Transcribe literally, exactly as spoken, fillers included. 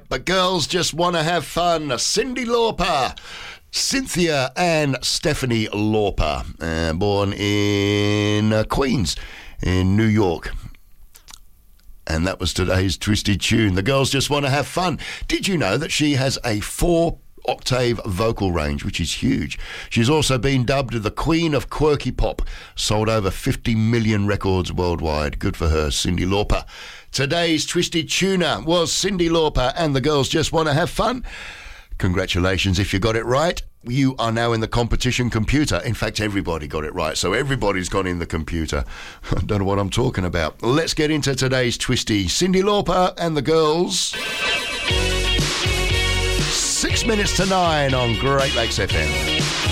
But girls just want to have fun. Cyndi Lauper. Cynthia and Stephanie Lauper, uh, born in uh, Queens, in New York. And that was today's Twisted Tune. The girls just want to have fun. Did you know that she has a four octave vocal range, which is huge? She's also been dubbed the Queen of Quirky Pop. Sold over fifty million records worldwide. Good for her, Cyndi Lauper. Today's Twisted Tuner was Cyndi Lauper and the girls just want to have fun. Congratulations if you got it right. You are now in the competition computer. In fact, everybody got it right, so everybody's gone in the computer. I don't know what I'm talking about. Let's get into today's Twisty. Cyndi Lauper and the girls. Six minutes to nine on Great Lakes F M.